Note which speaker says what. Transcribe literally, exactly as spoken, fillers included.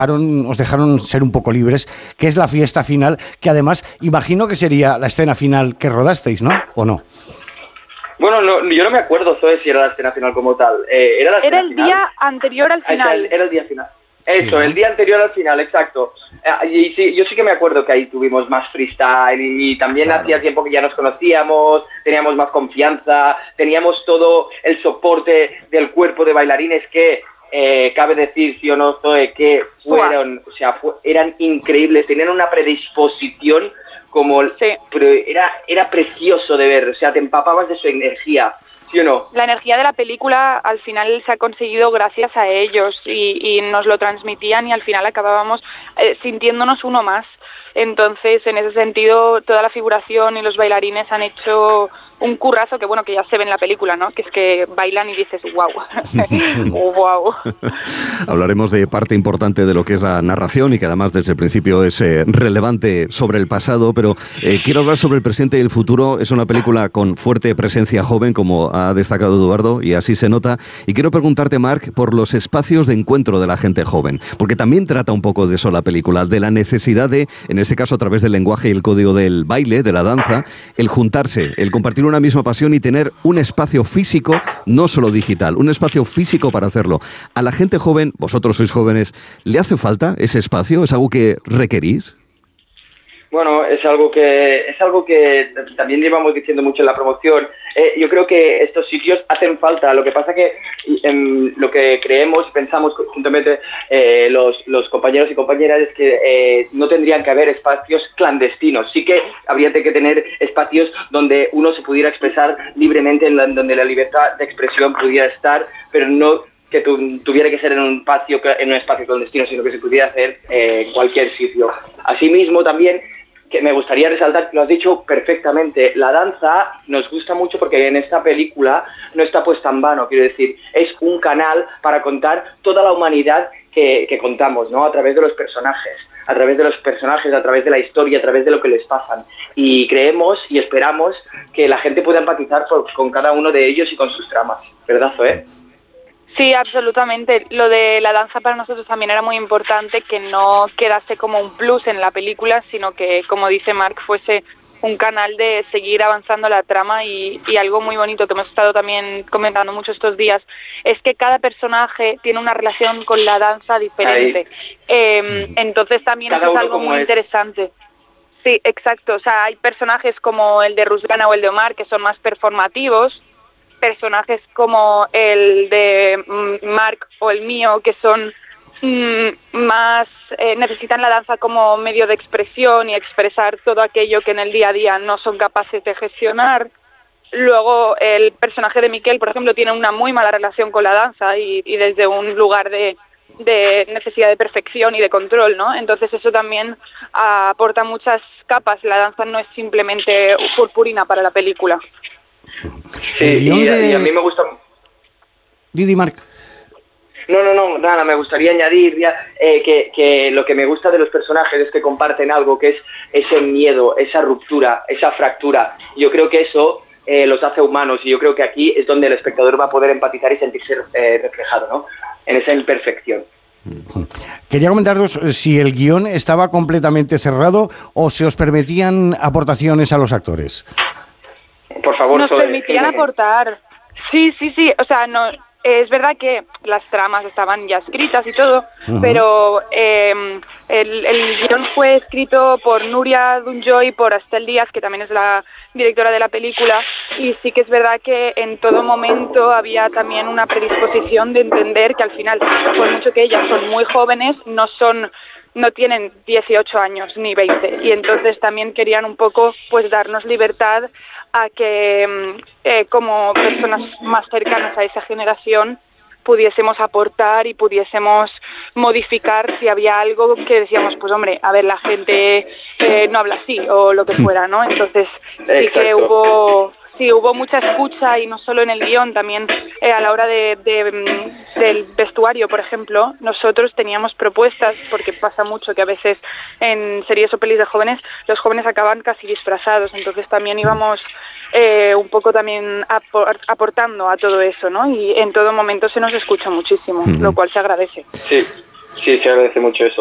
Speaker 1: os dejaron ser un poco libres, que es la fiesta final, que además imagino que sería la escena final que rodasteis, ¿no? ¿O no?
Speaker 2: Bueno, no, yo no me acuerdo, Zoe, si era la escena final como tal. Eh, ¿Era la escena
Speaker 3: Era el
Speaker 2: final?
Speaker 3: día anterior al final.
Speaker 2: Ah, era, el, era el día final.
Speaker 1: Sí,
Speaker 2: Eso,
Speaker 1: ¿no?
Speaker 2: el día anterior al final, exacto. Eh, y sí, yo sí que me acuerdo que ahí tuvimos más freestyle y, y también
Speaker 1: Claro.
Speaker 2: hacía tiempo que ya nos conocíamos, teníamos más confianza, teníamos todo el soporte del cuerpo de bailarines que, eh, cabe decir, sí o no, Zoe, que fueron, o sea, fu- eran increíbles, tenían una predisposición como...
Speaker 3: Sí.
Speaker 2: Pero era, era precioso de ver, o sea, te empapabas de su energía, ¿sí o no?
Speaker 3: La energía de la película al final se ha conseguido gracias a ellos y, y nos lo transmitían y al final acabábamos eh, sintiéndonos uno más. Entonces, en ese sentido, toda la figuración y los bailarines han hecho un currazo que, bueno, que ya se ve en la película, ¿no? Que es que bailan y dices, wow, wow.
Speaker 4: Hablaremos de parte importante de lo que es la narración y que además desde el principio es eh, relevante sobre el pasado, pero eh, quiero hablar sobre el presente y el futuro. Es una película con fuerte presencia joven, como ha destacado Eduardo, y así se nota. Y quiero preguntarte, Marc, por los espacios de encuentro de la gente joven, porque también trata un poco de eso la película, de la necesidad de, en este caso a través del lenguaje y el código del baile, de la danza, el juntarse, el compartir una misma pasión y tener un espacio físico, no solo digital, un espacio físico para hacerlo. A la gente joven, vosotros sois jóvenes, ¿le hace falta ese espacio? ¿Es algo que requerís?
Speaker 2: Bueno, es algo que es algo que también llevamos diciendo mucho en la promoción. Eh, yo creo que estos sitios hacen falta. Lo que pasa que en lo que creemos y pensamos conjuntamente eh, los, los compañeros y compañeras es que eh, no tendrían que haber espacios clandestinos. Sí que habría que tener espacios donde uno se pudiera expresar libremente, en la, donde la libertad de expresión pudiera estar, pero no que tu, tuviera que ser en un espacio en un espacio clandestino, sino que se pudiera hacer eh, en cualquier sitio. Asimismo, también que me gustaría resaltar, lo has dicho perfectamente, la danza nos gusta mucho porque en esta película no está puesta en vano, quiero decir, es un canal para contar toda la humanidad que, que contamos, ¿no? A través de los personajes, a través de los personajes, a través de la historia, a través de lo que les pasan. Y creemos y esperamos que la gente pueda empatizar por, con cada uno de ellos y con sus tramas, ¿verdad, Zoe?
Speaker 3: Sí, absolutamente. Lo de la danza para nosotros también era muy importante, que no quedase como un plus en la película, sino que, como dice Marc, fuese un canal de seguir avanzando la trama y, y algo muy bonito que hemos estado también comentando mucho estos días es que cada personaje tiene una relación con la danza diferente. Eh, entonces también eso es algo muy es. interesante. Sí, exacto. O sea, hay personajes como el de Rusgana o el de Omar que son más performativos, personajes como el de Marc o el mío que son mmm, más eh, necesitan la danza como medio de expresión y expresar todo aquello que en el día a día no son capaces de gestionar. Luego el personaje de Miquel, por ejemplo, tiene una muy mala relación con la danza y, y desde un lugar de, de necesidad de perfección y de control, ¿no? Entonces eso también uh, aporta muchas capas. La danza no es simplemente purpurina para la película.
Speaker 2: Sí, y, de... y a mí me gusta...
Speaker 1: Didi, Marc.
Speaker 2: No, no, no, nada, me gustaría añadir ya, eh, que, que lo que me gusta de los personajes es que comparten algo que es ese miedo, esa ruptura, esa fractura. Yo creo que eso eh, los hace humanos y yo creo que aquí es donde el espectador va a poder empatizar y sentirse eh, reflejado, ¿no? En esa imperfección.
Speaker 1: Quería comentaros si el guión estaba completamente cerrado o se os permitían aportaciones a los actores.
Speaker 2: Por favor,
Speaker 3: nos
Speaker 2: Zoe.
Speaker 3: permitían aportar. Sí, sí, sí. O sea, no es verdad que las tramas estaban ya escritas y todo, uh-huh. pero eh, el, el guión fue escrito por Nuria Dunjoy y por Astel Díaz, que también es la directora de la película, y sí que es verdad que en todo momento había también una predisposición de entender que al final, por mucho que ellas son muy jóvenes, no son no tienen dieciocho años ni veinte, y entonces también querían un poco pues darnos libertad a que eh, como personas más cercanas a esa generación pudiésemos aportar y pudiésemos modificar si había algo que decíamos, pues hombre, a ver, la gente eh, no habla así o lo que fuera, ¿no? Entonces sí que hubo sí hubo mucha escucha y no solo en el guión, también eh, a la hora de, de, del vestuario, por ejemplo, nosotros teníamos propuestas, porque pasa mucho que a veces en series o pelis de jóvenes los jóvenes acaban casi disfrazados, entonces también íbamos eh, un poco también apor- aportando a todo eso, ¿no? Y en todo momento se nos escucha muchísimo, mm. lo cual se agradece.
Speaker 2: Sí. Sí, se agradece mucho eso.